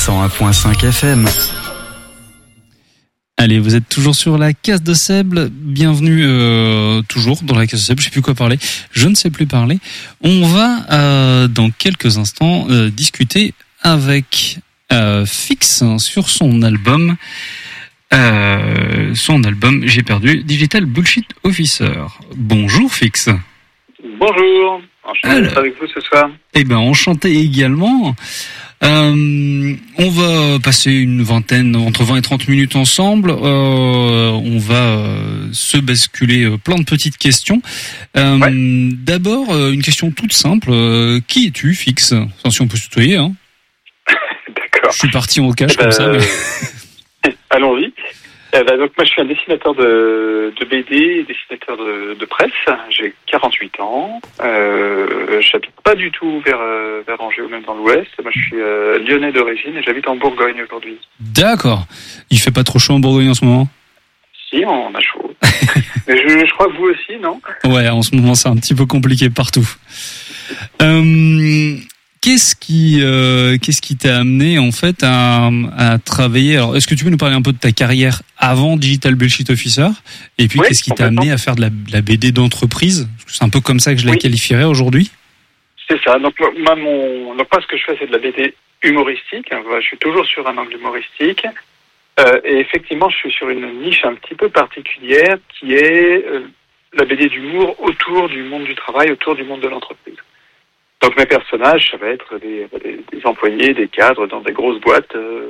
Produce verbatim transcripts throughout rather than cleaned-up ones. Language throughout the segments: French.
cent un virgule cinq F M. Allez, vous êtes toujours sur la Case de Sèble. Bienvenue euh, toujours dans la Case de Sèble. Je sais plus quoi parler. Je ne sais plus parler. On va euh, dans quelques instants euh, discuter avec euh, Fix sur son album. Euh, son album, j'ai perdu, Digital Bullshit Officer. Bonjour Fix. Bonjour. Enchanté d'être avec vous ce soir. Eh ben, enchanté également. Euh, on va passer une vingtaine, entre vingt et trente minutes ensemble. Euh, on va euh, se basculer euh, plein de petites questions. Euh, ouais. D'abord, euh, une question toute simple. Euh, qui es-tu, Fix ? Enfin, si on peut se tutoyer, hein. D'accord. Je suis parti en cache eh ben, comme ça. Mais... Allons-y. Eh ben, donc moi, je suis un dessinateur de, de B D, dessinateur de, de presse. J'ai quarante-huit ans. Euh, j'habite pas du tout vers, euh, vers Angers ou même dans l'Ouest. Moi, je suis euh, lyonnais d'origine et j'habite en Bourgogne aujourd'hui. D'accord. Il fait pas trop chaud en Bourgogne en ce moment ? Si, on a chaud. Mais je, je crois que vous aussi, non ? Ouais, en ce moment, c'est un petit peu compliqué partout. Euh... Qu'est-ce qui, euh, qu'est-ce qui t'a amené en fait à, à travailler ? Alors, est-ce que tu peux nous parler un peu de ta carrière avant Digital Bullshit Officer ? Et puis, oui, qu'est-ce qui t'a amené à faire de la, de la B D d'entreprise ? C'est un peu comme ça que je la oui. qualifierais aujourd'hui. C'est ça. Donc moi, mon, donc moi, ce que je fais, c'est de la B D humoristique. Je suis toujours sur un angle humoristique. Euh, et effectivement, je suis sur une niche un petit peu particulière qui est euh, la B D d'humour autour du monde du travail, autour du monde de l'entreprise. Donc mes personnages, ça va être des, des, des employés, des cadres dans des grosses boîtes, euh,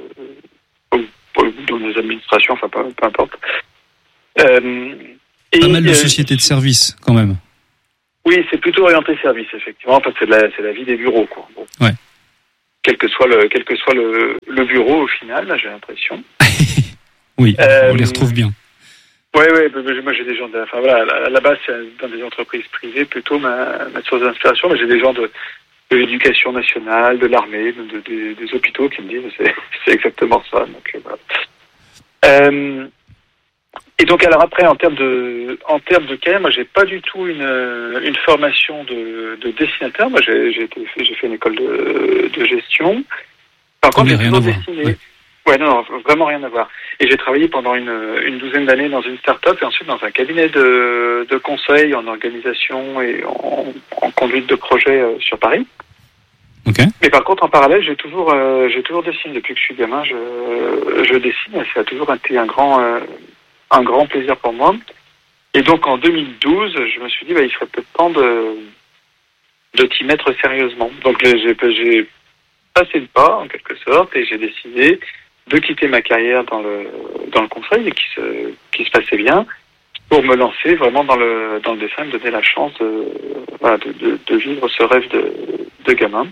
dans des administrations, enfin peu, peu importe. Euh, et, Pas mal de euh, sociétés de services, quand même. Oui, c'est plutôt orienté service, effectivement, parce que c'est la, c'est la vie des bureaux, quoi. Bon. Ouais. Quel que soit le, quel que soit le, le bureau au final, là, j'ai l'impression. Oui, euh, on les retrouve bien. Oui, oui, moi j'ai des gens, de, enfin voilà, à la base c'est dans des entreprises privées plutôt ma, ma source d'inspiration, mais j'ai des gens de, de l'éducation nationale, de l'armée, de, de, de, des hôpitaux qui me disent c'est, c'est exactement ça. Donc, voilà. euh, et donc alors après en termes de, en termes de carrière, moi j'ai pas du tout une, une formation de, de dessinateur. Moi j'ai, j'ai, été, j'ai fait une école de, de gestion. Par contre, j'ai toujours dessiné. Ouais. Ouais, non, non, vraiment rien à voir. Et j'ai travaillé pendant une, une douzaine d'années dans une start-up et ensuite dans un cabinet de, de conseil en organisation et en, en conduite de projet euh, sur Paris. Ok. Mais par contre, en parallèle, j'ai toujours, euh, j'ai toujours dessiné. Depuis que je suis gamin, je, je dessine et ça a toujours été un grand, euh, un grand plaisir pour moi. Et donc, en deux mille douze, je me suis dit, bah, il serait peut-être temps de, de t'y mettre sérieusement. Donc, j'ai, j'ai passé le pas, en quelque sorte, et j'ai décidé de quitter ma carrière dans le dans le conseil et qui se qui se passait bien pour me lancer vraiment dans le dans le dessin et me donner la chance de voilà de, de, de vivre ce rêve de de gamin.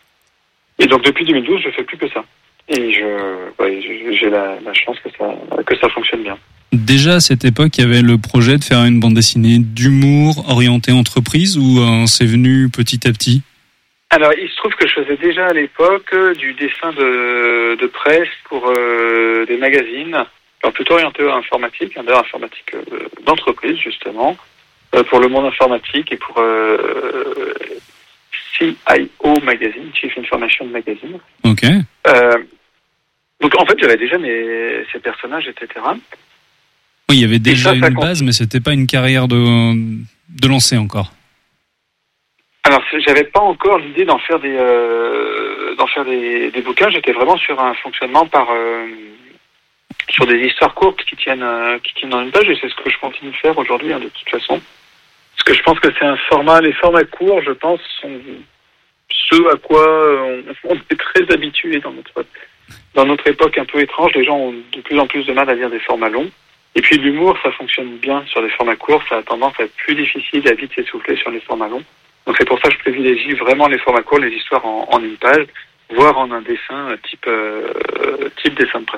Et donc depuis deux mille douze, je fais plus que ça. Et je ouais, j'ai la, la chance que ça que ça fonctionne bien. Déjà à cette époque, il y avait le projet de faire une bande dessinée d'humour orientée entreprise ou euh, c'est venu petit à petit ? Alors, il se trouve que je faisais déjà à l'époque du dessin de, de presse pour euh, des magazines, alors plutôt orienté à informatique, hein, d'ailleurs informatique euh, d'entreprise justement, euh, pour le monde informatique et pour euh, C I O Magazine, Chief Information Magazine. Ok. Euh, donc en fait, j'avais déjà mes, ces personnages, et cetera. Oui, il y avait déjà ça, une ça base, mais c'était pas une carrière de, de lancer encore. Alors, j'avais pas encore l'idée d'en faire des euh, d'en faire des, des bouquins. J'étais vraiment sur un fonctionnement par euh, sur des histoires courtes qui tiennent euh, qui tiennent dans une page, et c'est ce que je continue de faire aujourd'hui, hein, de toute façon. Parce que je pense que c'est un format, les formats courts, je pense, sont ceux à quoi on, on est très habitué dans notre dans notre époque un peu étrange. Les gens ont de plus en plus de mal à lire des formats longs. Et puis l'humour, ça fonctionne bien sur des formats courts. Ça a tendance à être plus difficile à vite s'essouffler sur les formats longs. Donc c'est pour ça que je privilégie vraiment les formats courts, les histoires en, en une page, voire en un dessin type euh, type dessin de presse.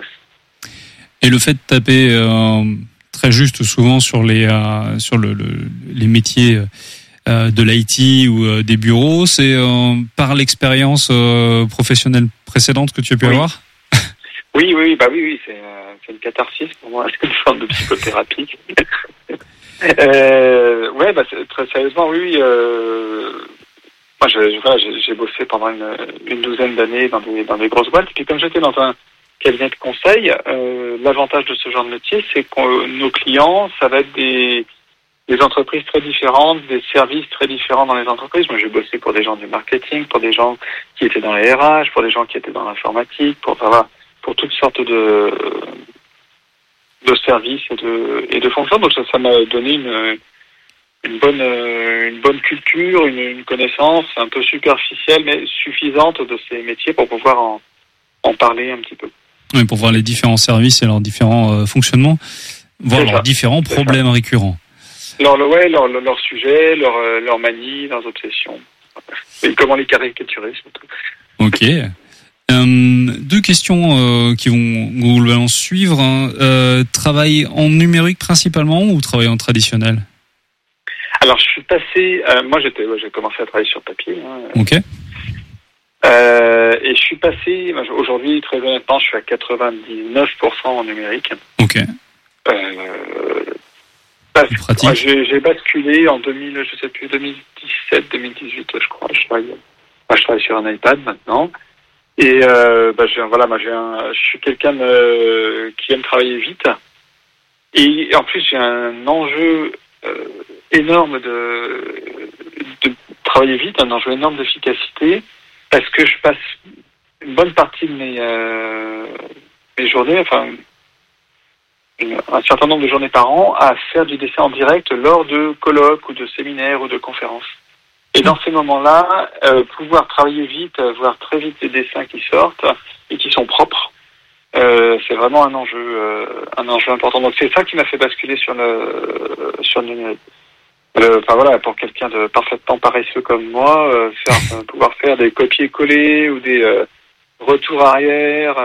Et le fait de taper euh, très juste souvent sur les euh, sur le, le les métiers euh, de l'I T ou euh, des bureaux, c'est euh, par l'expérience euh, professionnelle précédente que tu as pu oui. avoir ? Oui, oui, bah oui, oui, c'est, euh, c'est une catharsis pour moi, c'est une forme de psychothérapie. euh, ouais, bah très sérieusement, oui, oui. Euh, moi, je, voilà, j'ai, j'ai bossé pendant une, une douzaine d'années dans des, dans des grosses boîtes. Et puis, comme j'étais dans un cabinet de conseil, euh, l'avantage de ce genre de métier, c'est que nos clients, ça va être des, des entreprises très différentes, des services très différents dans les entreprises. Moi, j'ai bossé pour des gens du marketing, pour des gens qui étaient dans les R H, pour des gens qui étaient dans l'informatique, pour, enfin, voilà, pour toutes sortes de, de services et de, et de fonctions. Donc, ça, ça m'a donné une, une bonne, une bonne culture, une, une connaissance un peu superficielle, mais suffisante de ces métiers pour pouvoir en, en parler un petit peu. Oui, pour voir les différents services et leurs différents euh, fonctionnements, voir leurs différents problèmes récurrents. Leur, ouais, leur, leur, leur sujet, leur, leur manie, leurs obsessions. Et comment les caricaturer, surtout. Ok. Euh, deux questions euh, qui vont globalement suivre. Hein. Euh, travail en numérique principalement ou travail en traditionnel? Alors, je suis passé... Euh, moi, j'étais, ouais, j'ai commencé à travailler sur papier. Hein. Ok. Euh, et je suis passé... Aujourd'hui, très honnêtement, je suis à quatre-vingt-dix-neuf pour cent en numérique. Ok. Euh, parce, pratique. Ouais, j'ai, j'ai basculé en deux mille, je sais plus, deux mille dix-sept, deux mille dix-huit, je crois. Je travaille, moi, je travaille sur un iPad maintenant. Et euh, bah, j'ai, voilà, moi, j'ai un, je suis quelqu'un de, qui aime travailler vite. Et en plus, j'ai un enjeu euh, énorme de, de travailler vite, un enjeu énorme d'efficacité, parce que je passe une bonne partie de mes, euh, mes journées, enfin, un certain nombre de journées par an, à faire du dessin en direct lors de colloques ou de séminaires ou de conférences. Et dans ces moments-là, euh, pouvoir travailler vite, voir très vite les dessins qui sortent et qui sont propres, euh, c'est vraiment un enjeu, euh, un enjeu important. Donc c'est ça qui m'a fait basculer sur le, sur le numérique. Euh, enfin voilà, pour quelqu'un de parfaitement paresseux comme moi, euh, faire, pouvoir faire des copier-coller ou des euh, retours arrière.